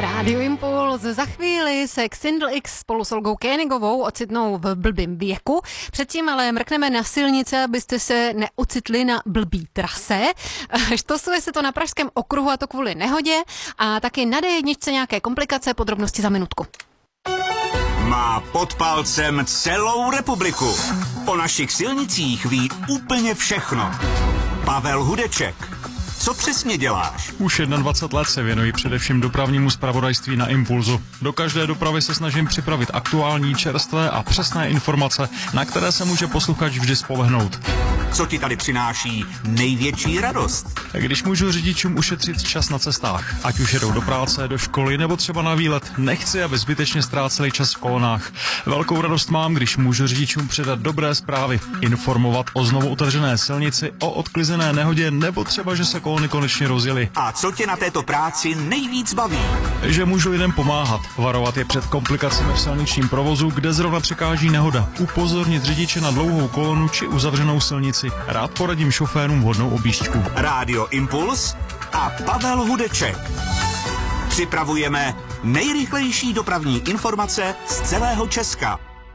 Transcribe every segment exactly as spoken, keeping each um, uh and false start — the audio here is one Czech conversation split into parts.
Radio Impuls. Za chvíli se Xindl X spolu s Olgou Koenigovou ocitnou v blbým věku. Předtím ale mrkneme na silnice, abyste se neocitli na blbý trase. Štosuje se to na Pražském okruhu, a to kvůli nehodě. A taky na D jedna nějaké komplikace, podrobnosti za minutku. Má pod palcem celou republiku. O našich silnicích ví úplně všechno. Pavel Hudeček. Co přesně děláš? Už dvacet jedna let se věnuji především dopravnímu zpravodajství na Impulzu. Do každé dopravy se snažím připravit aktuální, čerstvé a přesné informace, na které se může posluchač vždy spolehnout. Co ti tady přináší největší radost? Když můžu řidičům ušetřit čas na cestách, ať už jedou do práce, do školy nebo třeba na výlet, nechci, aby zbytečně ztráceli čas v kolonách. Velkou radost mám, když můžu řidičům předat dobré zprávy, informovat o znovu otevřené silnici, o odklizené nehodě nebo třeba, že se kolony konečně rozjeli. A co tě na této práci nejvíc baví? Že můžu lidem pomáhat, varovat je před komplikacemi v silničním provozu, kde zrovna překáží nehoda, upozornit řidiče na dlouhou kolonu či uzavřenou silnici. Rád poradím šoférům vhodnou objížďku. Rádio Impuls a Pavel Hudeček. Připravujeme nejrychlejší dopravní informace z celého Česka.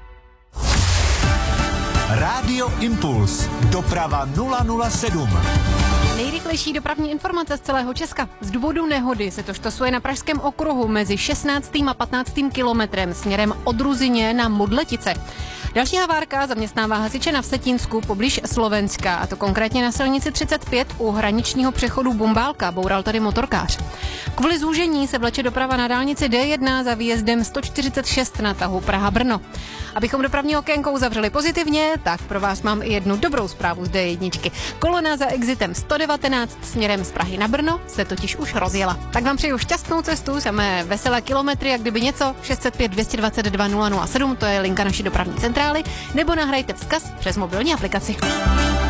Rádio Impuls. Doprava nula nula sedm. Nejrychlejší dopravní informace z celého Česka. Z důvodu nehody se to štosuje na Pražském okruhu mezi šestnáctým a patnáctým kilometrem směrem od Ruzyně na Modletice. Další havárka zaměstnává hasiče na Vsetínsku poblíž Slovenska, a to konkrétně na silnici třicet pět u hraničního přechodu Bumbálka. Boural tady motorkář. Kvůli zúžení se vleče doprava na dálnici D jedna za výjezdem sto čtyřicet šest na tahu Praha-Brno. Abychom dopravní okénko uzavřeli pozitivně, tak pro vás mám i jednu dobrou zprávu z D jedna. Kolona za exitem sto devatenáct směrem z Prahy na Brno se totiž už rozjela. Tak vám přeju šťastnou cestu, samé veselé kilometry, a kdyby něco, šest set pět, dvě stě dvacet dva, nula nula sedm, to je linka naší dopravní centrály, nebo nahrajte vzkaz přes mobilní aplikaci.